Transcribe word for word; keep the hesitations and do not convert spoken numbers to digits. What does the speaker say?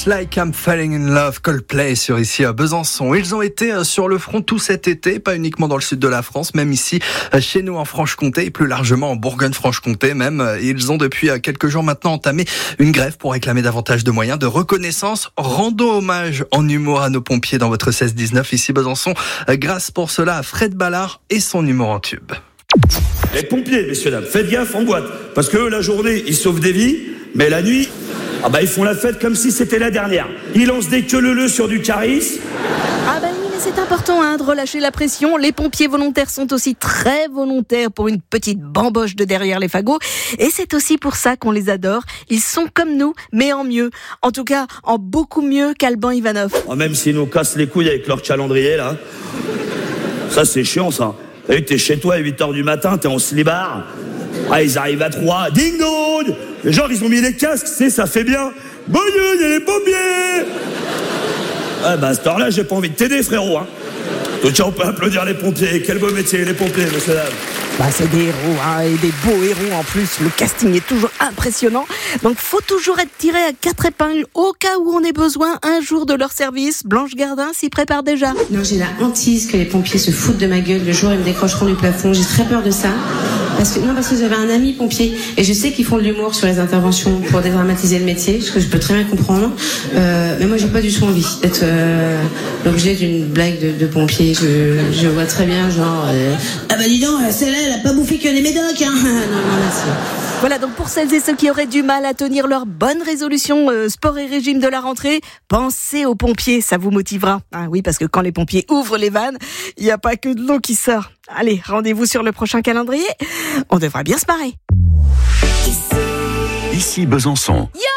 Like I'm Falling in Love, Coldplay sur ici à Besançon. Ils ont été sur le front tout cet été, pas uniquement dans le sud de la France, même ici chez nous en Franche-Comté et plus largement en Bourgogne-Franche-Comté même. Ils ont depuis quelques jours maintenant entamé une grève pour réclamer davantage de moyens de reconnaissance. Rendons hommage en humour à nos pompiers dans votre seize dix-neuf ici Besançon. Grâce pour cela à Fred Ballard et son humour en tube. Les pompiers, messieurs dames, faites gaffe en boîte, parce que la journée, ils sauvent des vies, mais la nuit, ah bah ils font la fête comme si c'était la dernière. Ils lancent des queue-leu-leu sur du charisme. Ah bah oui, mais c'est important hein, de relâcher la pression. Les pompiers volontaires sont aussi très volontaires pour une petite bamboche de derrière les fagots. Et c'est aussi pour ça qu'on les adore. Ils sont comme nous, mais en mieux. En tout cas, en beaucoup mieux qu'Alban Ivanov. Ah, même s'ils nous cassent les couilles avec leur calendrier, là. Ça, c'est chiant, ça. T'as vu, t'es chez toi à huit heures du matin, t'es en slibard. Ah, ils arrivent à trois. Ding dong! Les gens, ils ont mis les casques, c'est, ça fait bien. Bonne nuit, il y a les pompiers! Ah, bah, à cette heure-là, j'ai pas envie de t'aider, frérot, hein. Donc, tiens, on peut applaudir les pompiers. Quel beau métier, les pompiers, messieurs, dames. Bah, c'est des héros, hein, et des beaux héros en plus. Le casting est toujours impressionnant. Donc, faut toujours être tiré à quatre épingles au cas où on ait besoin un jour de leur service. Blanche Gardin s'y prépare déjà. Non, j'ai la hantise que les pompiers se foutent de ma gueule le jour où ils me décrocheront du plafond. J'ai très peur de ça. Parce que, non, parce que j'avais un ami pompier et je sais qu'ils font de l'humour sur les interventions pour dédramatiser le métier, ce que je peux très bien comprendre. Euh, mais moi, j'ai pas du tout envie d'être euh, l'objet d'une blague de, de pompier. Je, je vois très bien, genre, euh, ah bah dis donc, celle-là, elle a pas bouffé que les médocs, hein. Non, non, merci. Voilà, donc pour celles et ceux qui auraient du mal à tenir leur bonne résolution euh, sport et régime de la rentrée, pensez aux pompiers, ça vous motivera. Ah oui, parce que quand les pompiers ouvrent les vannes, il n'y a pas que de l'eau qui sort. Allez, rendez-vous sur le prochain calendrier. On devrait bien se marrer. Ici Besançon. Yo